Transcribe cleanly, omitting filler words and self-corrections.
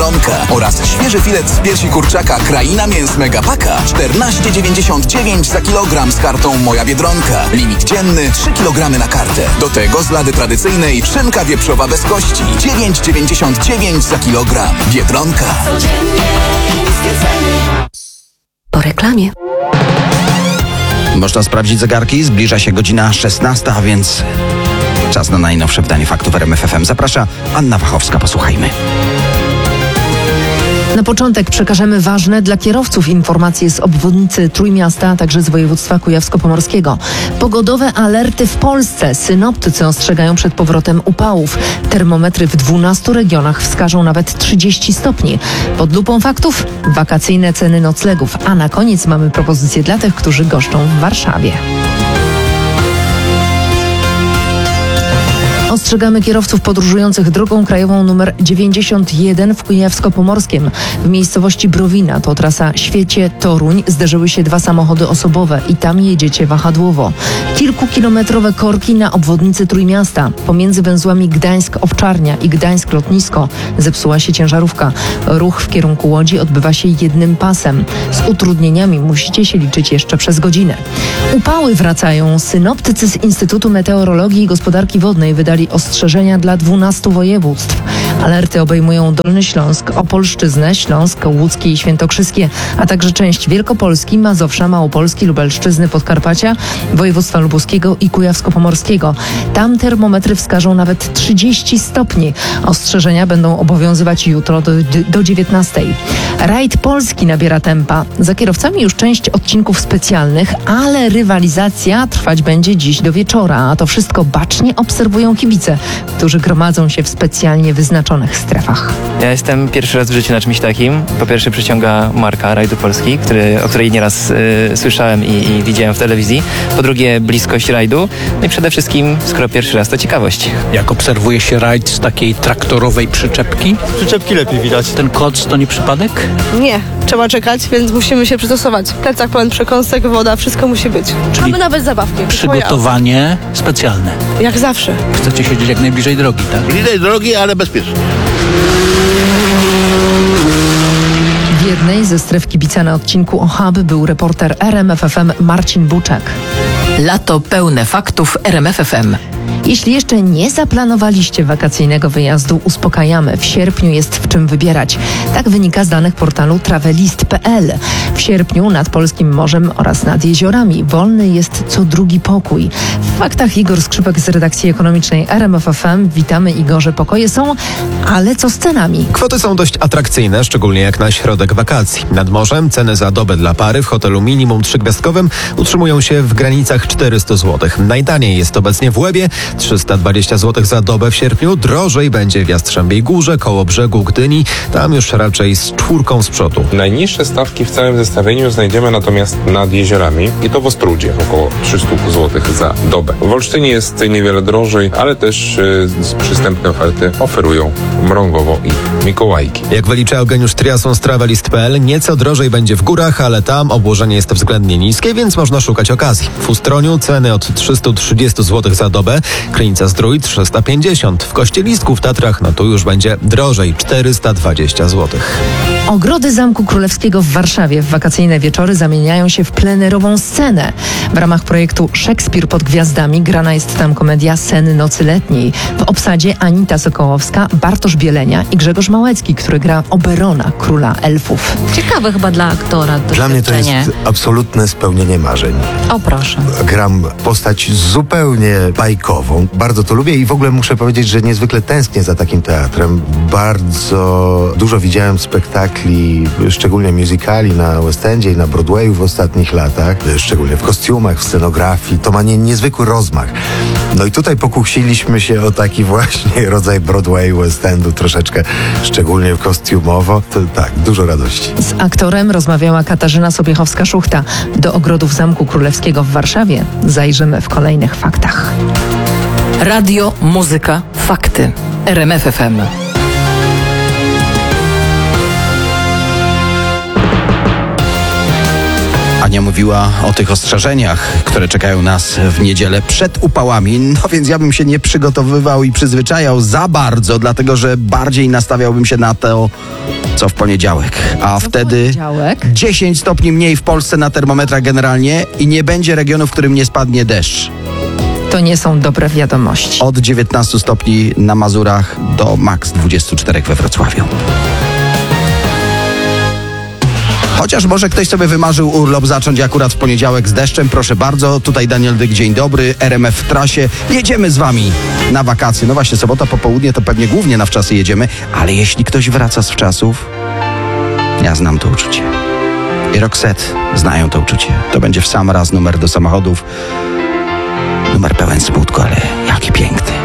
Biedronka oraz świeży filet z piersi kurczaka Kraina Mięs Megapaka 14,99 za kilogram z kartą Moja Biedronka. Limit dzienny 3 kg na kartę. Do tego z lady tradycyjnej szynka wieprzowa bez kości 9,99 za kilogram. Biedronka. Po reklamie. Można sprawdzić zegarki, zbliża się godzina 16, a więc czas na najnowsze wydanie faktów RMF FM. Zaprasza Anna Wachowska, posłuchajmy. Na początek przekażemy ważne dla kierowców informacje z obwodnicy Trójmiasta, a także z województwa kujawsko-pomorskiego. Pogodowe alerty w Polsce. Synoptycy ostrzegają przed powrotem upałów. Termometry w 12 regionach wskażą nawet 30 stopni. Pod lupą faktów wakacyjne ceny noclegów. A na koniec mamy propozycje dla tych, którzy goszczą w Warszawie. Ostrzegamy kierowców podróżujących drogą krajową nr 91 w Kujawsko-Pomorskiem. W miejscowości Browina, to trasa Świecie-Toruń, zderzyły się 2 samochody osobowe i tam jedziecie wahadłowo. Kilkukilometrowe korki na obwodnicy Trójmiasta. Pomiędzy węzłami Gdańsk-Owczarnia i Gdańsk-Lotnisko zepsuła się ciężarówka. Ruch w kierunku Łodzi odbywa się jednym pasem. Z utrudnieniami musicie się liczyć jeszcze przez godzinę. Upały wracają. Synoptycy z Instytutu Meteorologii i Gospodarki Wodnej wydali ostrzeżenia dla 12 województw. Alerty obejmują Dolny Śląsk, Opolszczyznę, Śląsk, Łódzkie i Świętokrzyskie, a także część Wielkopolski, Mazowsza, Małopolski, Lubelszczyzny, Podkarpacia, województwa lubuskiego i kujawsko-pomorskiego. Tam termometry wskażą nawet 30 stopni. Ostrzeżenia będą obowiązywać jutro do 19. Rajd Polski nabiera tempa. Za kierowcami już część odcinków specjalnych, ale rywalizacja trwać będzie dziś do wieczora, a to wszystko bacznie obserwują kibice, którzy gromadzą się w specjalnie wyznaczonych strefach. Ja jestem pierwszy raz w życiu na czymś takim. Po pierwsze przyciąga marka Rajdu Polski, o której nieraz słyszałem i widziałem w telewizji. Po drugie bliskość rajdu. No i przede wszystkim, skoro pierwszy raz, to ciekawość. Jak obserwuje się rajd z takiej traktorowej przyczepki? Przyczepki lepiej widać. Ten koc to nie przypadek? Nie, trzeba czekać, więc musimy się przystosować. Plecak pełen przekąsek, woda, wszystko musi być. Czyli mamy nawet zabawki. przygotowanie specjalne. Jak zawsze. Chcecie siedzieć jak najbliżej drogi, tak? Bliżej drogi, ale bezpiecznie. W jednej ze stref kibica na odcinku Ohaby był reporter RMF FM Marcin Buczek. Lato pełne faktów RMF FM. Jeśli jeszcze nie zaplanowaliście wakacyjnego wyjazdu, uspokajamy. W sierpniu jest w czym wybierać. Tak wynika z danych portalu travelist.pl. W sierpniu nad polskim morzem oraz nad jeziorami wolny jest co drugi pokój. W faktach Igor Skrzypek z redakcji ekonomicznej RMF FM. Witamy, Igorze. Pokoje są, ale co z cenami? Kwoty są dość atrakcyjne, szczególnie jak na środek wakacji. Nad morzem ceny za dobę dla pary w hotelu minimum 3-gwiazdkowym utrzymują się w granicach 400 zł. Najtaniej jest obecnie w Łebie, 320 zł za dobę w sierpniu. Drożej będzie w Jastrzębiej Górze, Kołobrzegu, Gdyni. Tam już raczej z 4 z przodu. Najniższe stawki w całym zestawieniu znajdziemy natomiast nad jeziorami i to w Ostródzie, około 300 zł za dobę. W Olsztynie jest niewiele drożej, ale też przystępne oferty oferują Mrągowo i Mikołajki. Jak wylicza Eugeniusz Triason z travelist.pl, nieco drożej będzie w górach, ale tam obłożenie jest względnie niskie, więc można szukać okazji. W Ustroniu ceny od 330 zł za dobę, Krynica-Zdrój 350, w Kościelistku w Tatrach tu już będzie drożej, 420 zł. Ogrody Zamku Królewskiego w Warszawie w wakacyjne wieczory zamieniają się w plenerową scenę. W ramach projektu Szekspir pod gwiazdami grana jest tam komedia Sen nocy letniej. W obsadzie Anita Sokołowska, Bartosz Bielenia i Grzegorz Małecki, który gra Oberona, króla elfów. Ciekawe chyba dla aktora. Dla mnie to jest absolutne spełnienie marzeń. O proszę. Gram postać zupełnie bajkową. Bardzo to lubię i w ogóle muszę powiedzieć, że niezwykle tęsknię za takim teatrem. Bardzo dużo widziałem spektakli, szczególnie musicali na West Endzie i na Broadwayu w ostatnich latach, szczególnie w kostiumach, w scenografii. To ma niezwykły rozmach. No i tutaj pokusiliśmy się o taki właśnie rodzaj Broadwayu, West Endu, troszeczkę szczególnie kostiumowo. To tak, dużo radości. Z aktorem rozmawiała Katarzyna Sobiechowska-Szuchta. Do ogrodów Zamku Królewskiego w Warszawie zajrzymy w kolejnych faktach. Radio, muzyka, fakty. RMF FM. Ania mówiła o tych ostrzeżeniach, które czekają nas w niedzielę przed upałami. No więc ja bym się nie przygotowywał i przyzwyczajał za bardzo, dlatego że bardziej nastawiałbym się na to, co w poniedziałek. A wtedy poniedziałek? 10 stopni mniej w Polsce na termometrach generalnie i nie będzie regionu, w którym nie spadnie deszcz. To nie są dobre wiadomości. Od 19 stopni na Mazurach do maks 24 we Wrocławiu. Chociaż może ktoś sobie wymarzył urlop zacząć akurat w poniedziałek z deszczem, proszę bardzo, tutaj Daniel Dyk, dzień dobry, RMF w trasie, jedziemy z wami na wakacje. No właśnie, sobota, popołudnie to pewnie głównie na wczasy jedziemy, ale jeśli ktoś wraca z wczasów, ja znam to uczucie. I Roxette znają to uczucie. To będzie w sam raz numer do samochodów. Numer pełen smutku, ale jaki piękny.